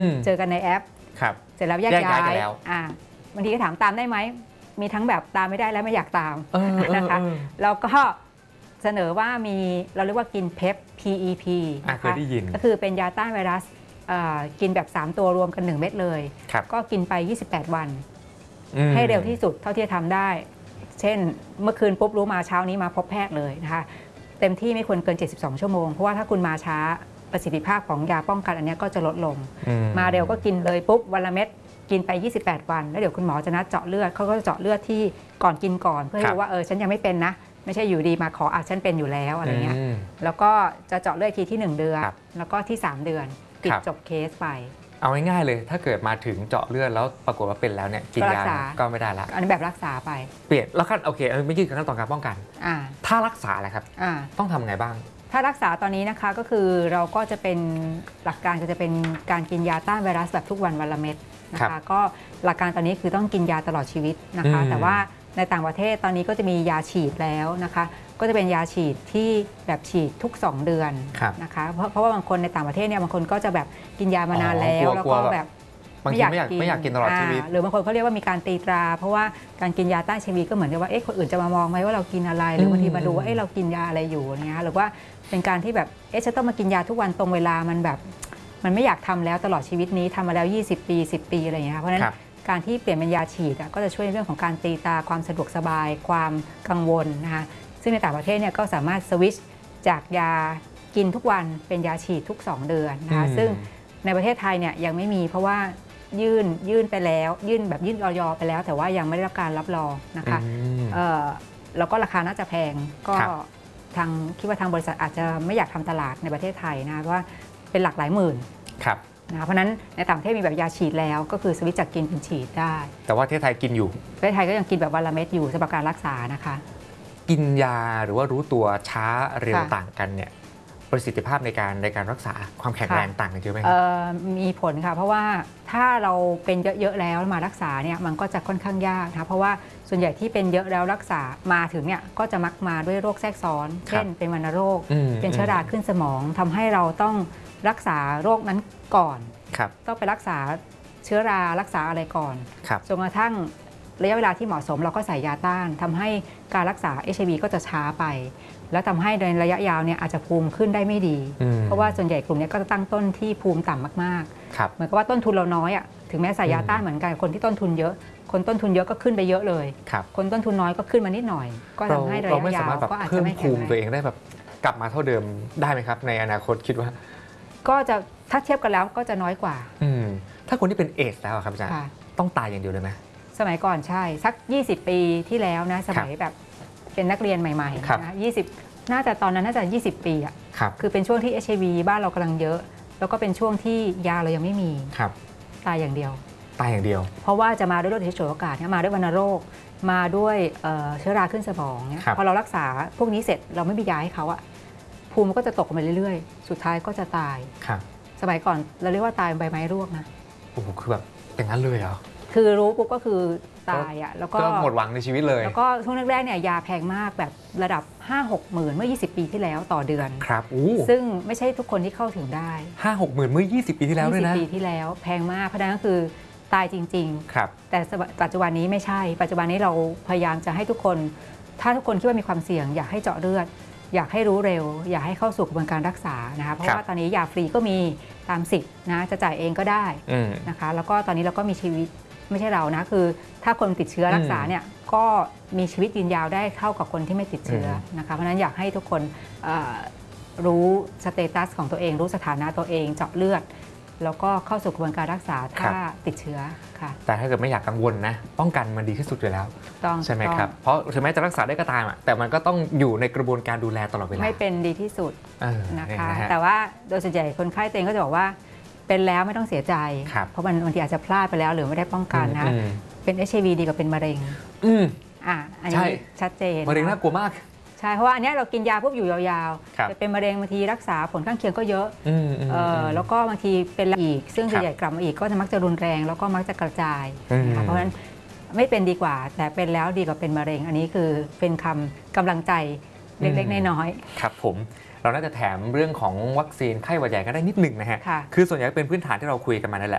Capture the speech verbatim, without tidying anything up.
เจอกันในแอปเสร็จแล้วแยกย้ายอ่าบางทีก็ถามตามได้ไหมมีทั้งแบบตามไม่ได้และไม่อยากตามนะคะแล้วก็เสนอว่ามีเราเรียกว่ากินเพป พี อี พีนะคะก็คือเป็นยาต้านไวรัสกินแบบสามตัวรวมกันหนึ่งเม็ดเลยก็กินไปยี่สิบแปดวันให้เร็วที่สุดเท่าที่จะทำได้เช่นเมื่อคืนปุ๊บรู้มาเช้านี้มาพบแพทย์เลยนะคะเต็มที่ไม่ควรเกินเจ็ดสิบสองชั่วโมงเพราะว่าถ้าคุณมาช้าประสิทธิภาพของยาป้องกันอันนี้ก็จะลดลงมาเร็วก็กินเลยปุ๊บวันละเม็ดกินไปยี่สิบแปดวันแล้วเดี๋ยวคุณหมอจะนัดเจาะเลือดเขาก็จะเจาะเลือดที่ก่อนกินก่อนเพื่อให้รู้ว่าเออฉันยังไม่เป็นนะไม่ใช่อยู่ดีมาขออ่ะฉันเป็นอยู่แล้วอะไรเงี้ยแล้วก็จะเจาะเลือดทีที่หนึ่งเดือนแล้วก็ที่สามเดือนปิดจบเคสไปเอาง่ายๆเลยถ้าเกิดมาถึงเจาะเลือดแล้วปรากฏว่าเป็นแล้วเนี่ยกินยาก็ไม่ได้ละอันนี้แบบรักษาไปเปลี่ยนแล้วขั้นโอเคไม่ยืดขั้นตอนการป้องกันถ้ารักษาแหละครับต้องทำไงบ้างถ้ารักษาตอนนี้นะคะก็คือเราก็จะเป็นหลักการก็จะเป็นการกินยาต้านไวรัสแบบทุกวันวันละเม็ดนะคะก็หลักการตอนนี้คือต้องกินยาตลอดชีวิตนะคะแต่ว่าในต่างประเทศตอนนี้ก็จะมียาฉีดแล้วนะคะก็จะเป็นยาฉีดที่แบบฉีดทุกสองเดือนนะคะเพราะเพราะว่าบางคนในต่างประเทศเนี่ยบางคนก็จะแบบกินยามานานแล้วแล้วก็แบบไม่อยากกินไม่อยากกินตลอดชีวิตหรือบางคนเขาเรียกว่ามีการตีตราเพราะว่าการกินยาต้านเชื้อก็เหมือนกับว่าเอ๊ะคนอื่นจะมามองไหมว่าเรากินอะไรหรือบางทีมาดูว่าเอ๊ะเรากินยาอะไรอยู่เนี่ยหรือว่าเป็นการที่แบบเอ๊ะจะต้องมากินยาทุกวันตรงเวลามันแบบมันไม่อยากทำแล้วตลอดชีวิตนี้ทำมาแล้วยี่สิบปีสิบปีอะไรอย่างเงี้ยเพราะฉะนั้นการที่เปลี่ยนเป็นยาฉีดก็จะช่วยในเรื่องของการตีตาความสะดวกสบายความกังวลนะคะซึ่งในต่างประเทศเนี่ยก็สามารถสวิตช์จากยากินทุกวันเป็นยาฉีดทุกสองเดือนนะคะซึ่งในประเทศไทยเนี่ยยังไม่มีเพราะว่ายื่นยื่นไปแล้วยื่นแบบยื่นออยไปแล้วแต่ว่ายังไม่ได้รับการรับรองนะคะแล้วก็ราคาน่าจะแพงก็ทางคิดว่าทางบริษัทอาจจะไม่อยากทำตลาดในประเทศไทยนะเพราะว่าเป็นหลักหลายหมื่นนะเพราะนั้นในต่างประเทศมีแบบยาฉีดแล้วก็คือสวิตช์จากกินเป็นฉีดได้แต่ว่าประเทศไทยกินอยู่ประเทศไทยก็ยังกินแบบวันละเม็ดอยู่สำหรับการรักษานะคะกินยาหรือว่ารู้ตัวช้าเร็วต่างกันเนี่ยประสิทธิภาพในการในการรักษาความแข็งแรงต่างกันเยอะไหมครับมีผลค่ะเพราะว่าถ้าเราเป็นเยอะๆแล้วมารักษาเนี่ยมันก็จะค่อนข้างยากนะเพราะว่าส่วนใหญ่ที่เป็นเยอะแล้วรักษามาถึงเนี่ยก็จะมักมาด้วยโรคแทรกซ้อนเช่นเป็นวัณโรคเป็นเชื้อราขึ้นสมองทำให้เราต้องรักษาโรคนั้นก่อนต้องไปรักษาเชื้อรารักษาอะไรก่อนจนกระทั่งระยะเวลาที่เหมาะสมเราก็ใส่ยาต้านทำให้การรักษา เอช ไอ วี ก็จะช้าไปแล้วทำให้ในระยะยาวเนี่ยอาจจะภูมิขึ้นได้ไม่ดีเพราะว่าส่วนใหญ่กลุ่มนี้ก็จะตั้งต้นที่ภูมิต่ำมากๆเหมือนกับว่าต้นทุนเราน้อยอ่ะถึงแม้ใส่ยาต้านเหมือนกันคนที่ต้นทุนเยอะคนต้นทุนเยอะก็ขึ้นไปเยอะเลยคนต้นทุนน้อยก็ขึ้นมานิดหน่อยก็ทำให้ระยะยาวก็อาจจะไม่แข็งแรงตัวเองได้แบบกลับมาเท่าเดิมได้ไหมครับในอนาคตคิดว่าก็จะถ้าเทียบกันแล้วก็จะน้อยกว่าถ้าคนที่เป็นเอชแล้วครับอาจารย์ต้องตายอย่างเดียวเลยไหมสมัยก่อนใช่สักยี่สิบปีที่แล้วนะสมัยแบบเป็นนักเรียนใหม่ๆนะยี่สิบน่าจะตอนนั้นน่าจะยี่สิบปีอ่ะคือเป็นช่วงที่ เอช ไอ วี บ้านเรากำลังเยอะแล้วก็เป็นช่วงที่ยาเรายังไม่มีตายอย่างเดียวตายอย่างเดียวเพราะว่าจะมาด้วยโรคที่ฉวยโอกาสมาด้วยวัณโรคมาด้วยเชื้อราขึ้นสมองเนี่ยพอเรารักษาพวกนี้เสร็จเราไม่มียาให้เขาอะภูมิมันก็จะตกไปเรื่อยๆสุดท้ายก็จะตายสมัยก่อนเราเรียกว่าตายใบไม้ร่วงนะโอ้โหคือแบบอย่างนั้นเลยเหรอคือรู้ปุ๊บก็คือตายอ่ะแล้วก็หมดหวังในชีวิตเลยแล้วก็ช่วงแรกๆเนี่ยยาแพงมากแบบระดับ ห้าหก หมื่นเมื่อยี่สิบปีที่แล้วต่อเดือนครับซึ่งไม่ใช่ทุกคนที่เข้าถึงได้ห้าหก หมื่นเมื่อยี่สิบปีที่แล้วด้วยนะยี่สิบปีที่แล้วแพงมากเพราะนั้นก็คือตายจริงๆครับแต่ปัจจุบันนี้ไม่ใช่ปัจจุบันนี้เราพยายามจะให้ทุกคนถ้าทุกคนคิดว่ามีความเสี่ยงอยากให้เจาะเลือดอยากให้รู้เร็วอยากให้เข้าสู่กระบวนการรักษานะคะเพราะว่าตอนนี้ยาฟรีก็มีตามสิทธิ์นะจะจ่ายเองก็ได้นะคะแล้วก็ตอนนี้เราก็มีชีวิตไม่ใช่เรานะคือถ้าคนติดเชื้อรักษาเนี่ยก็มีชีวิตยืนยาวได้เท่ากับคนที่ไม่ติดเชื้อนะคะเพราะฉะนั้นอยากให้ทุกคนรู้สเตตัสของตัวเองรู้สถานะตัวเองเจาะเลือดแล้วก็เข้าสู่กระบวนการรักษาถ้าติดเชื้อค่ะแต่ถ้าเกิดไม่อยากกังวลนะป้องกันมันดีที่สุดอยู่แล้วใช่ไหมครับเพราะถึงแม้จะรักษาได้ก็ตามแต่มันก็ต้องอยู่ในกระบวนการดูแลตลอดเวลาไม่เป็นดีที่สุดนะคะแต่ว่าโดยส่วนใหญ่คนไข้เองก็จะบอกว่าเป็นแล้วไม่ต้องเสียใจเพราะมันบางทีอาจจะพลาดไปแล้วหรือไม่ได้ป้องกันนะเป็น เอช ไอ วี ดีกว่าเป็นมะเร็งอ่าอันนี้ชัดเจนมะเร็งน่ากลัวมากใช่เพราะว่าอันนี้เรากินยาปุ๊บอยู่ยาวๆจะเป็นมะเร็งบางทีรักษาผลข้างเคียงก็เยอะแล้วก็บางทีเป็นอีกซึ่งส่วนใหญ่กลับมาอีกก็จะมักจะรุนแรงแล้วก็มักจะกระจายเพราะฉะนั้นไม่เป็นดีกว่าแต่เป็นแล้วดีกว่าเป็นมะเร็งอันนี้คือเป็นคำกำลังใจเล็กๆน้อยๆครับผมเราน่าจะแถมเรื่องของวัคซีนไข้หวัดใหญ่กันได้นิดหนึ่งนะฮะคือส่วนใหญ่เป็นพื้นฐานที่เราคุยกันมานั่นแหละ